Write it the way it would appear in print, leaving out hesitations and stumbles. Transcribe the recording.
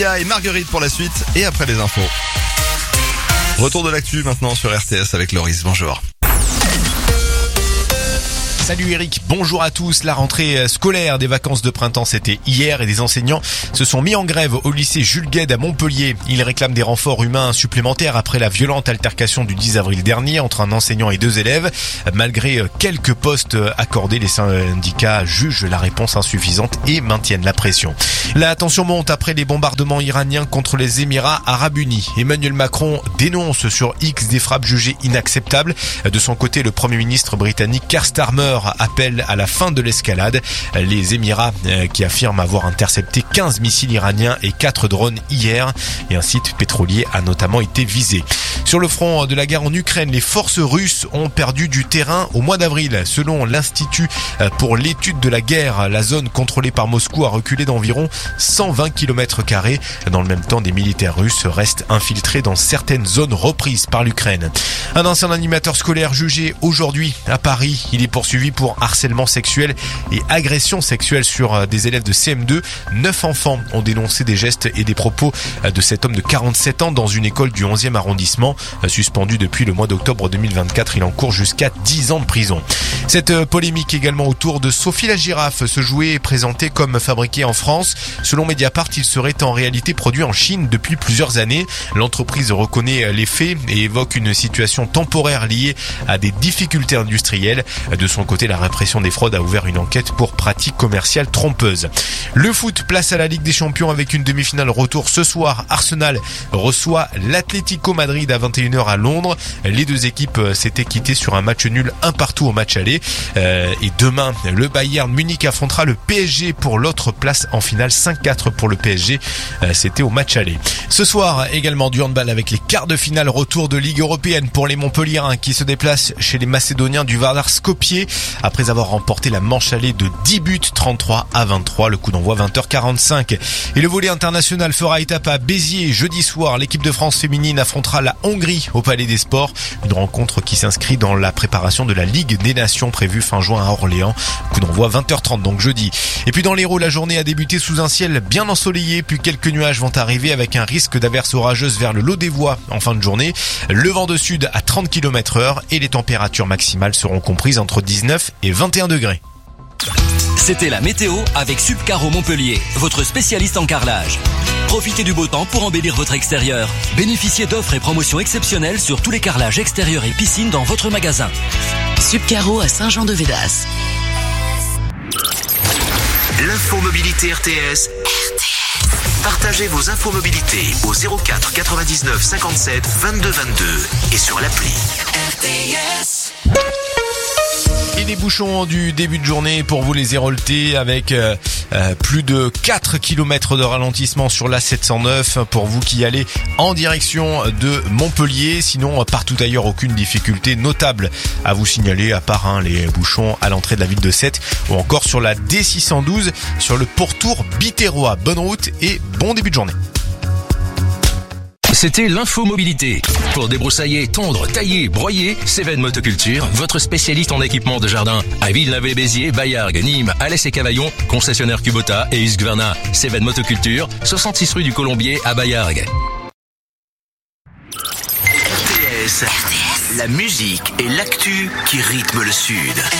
Et Marguerite pour la suite et après les infos. Retour de l'actu maintenant sur RTS avec Loris. Bonjour. Salut Eric, bonjour à tous. La rentrée scolaire des vacances de printemps, c'était hier et des enseignants se sont mis en grève au lycée Jules Guesde à Montpellier. Ils réclament des renforts humains supplémentaires après la violente altercation du 10 avril dernier entre un enseignant et 2 élèves. Malgré quelques postes accordés, les syndicats jugent la réponse insuffisante et maintiennent la pression. La tension monte après les bombardements iraniens contre les Émirats Arabes Unis. Emmanuel Macron dénonce sur X des frappes jugées inacceptables. De son côté, le Premier ministre britannique Keir Starmer appelle à la fin de l'escalade. Les Émirats qui affirment avoir intercepté 15 missiles iraniens et 4 drones hier, et un site pétrolier a notamment été visé. Sur le front de la guerre en Ukraine, les forces russes ont perdu du terrain au mois d'avril. Selon l'Institut pour l'étude de la guerre, la zone contrôlée par Moscou a reculé d'environ 120 km². Dans le même temps, des militaires russes restent infiltrés dans certaines zones reprises par l'Ukraine. Un ancien animateur scolaire jugé aujourd'hui à Paris. Il est poursuivi pour harcèlement sexuel et agression sexuelle sur des élèves de CM2. 9 enfants ont dénoncé des gestes et des propos de cet homme de 47 ans dans une école du 11e arrondissement. Suspendu depuis le mois d'octobre 2024, il encourt jusqu'à 10 ans de prison. Cette polémique également autour de Sophie la girafe. Ce jouet est présenté comme fabriqué en France. Selon Mediapart, il serait en réalité produit en Chine depuis plusieurs années. L'entreprise reconnaît les faits et évoque une situation temporaire liée à des difficultés industrielles. De son côté, la répression des fraudes a ouvert une enquête pour pratiques commerciales trompeuses. Le foot, place à la Ligue des Champions avec une demi-finale retour ce soir. Arsenal reçoit l'Atlético Madrid à 21h à Londres. Les deux équipes s'étaient quittées sur un match nul 1-1 au match aller. Et demain, le Bayern Munich affrontera le PSG pour l'autre place en finale. 5-4 pour le PSG. C'était au match aller. Ce soir, également du handball avec les quarts de finale retour de Ligue européenne pour les Montpelliérains qui se déplacent chez les Macédoniens du Vardar Skopje. Après avoir remporté la manche allée de 10 buts, 33-23, le coup d'envoi 20h45. Et le volley international fera étape à Béziers jeudi soir. L'équipe de France féminine affrontera la Hongrie au Palais des Sports. Une rencontre qui s'inscrit dans la préparation de la Ligue des Nations prévue fin juin à Orléans. Coup d'envoi 20h30 donc jeudi. Et puis dans l'Hérault, la journée a débuté sous un ciel bien ensoleillé, puis quelques nuages vont arriver avec un risque d'averses orageuses vers le Lot-des-Voies en fin de journée. Le vent de sud à 30 km/h et les températures maximales seront comprises entre 19 et 21 degrés. C'était la météo avec Subcaro Montpellier, votre spécialiste en carrelage. Profitez du beau temps pour embellir votre extérieur. Bénéficiez d'offres et promotions exceptionnelles sur tous les carrelages extérieurs et piscines dans votre magasin. Subcaro à Saint-Jean-de-Védas. L'infomobilité RTS. Partagez vos infomobilités au 04 99 57 22 22 et sur l'appli RTS. Et les bouchons du début de journée pour vous les Héroltais avec plus de 4 km de ralentissement sur la 709 pour vous qui allez en direction de Montpellier. Sinon, partout ailleurs, aucune difficulté notable à vous signaler à part les bouchons à l'entrée de la ville de Sète ou encore sur la D612 sur le pourtour Biterrois. Bonne route et bon début de journée. C'était l'infomobilité. Pour débroussailler, tondre, tailler, broyer, Cévennes Motoculture, votre spécialiste en équipement de jardin. À Villeneuve-les-Béziers, Baillargues, Nîmes, Alès et Cavaillon, concessionnaire Kubota et Husqvarna. Cévennes Motoculture, 66 rue du Colombier à Baillargues. RTS, la musique et l'actu qui rythment le Sud.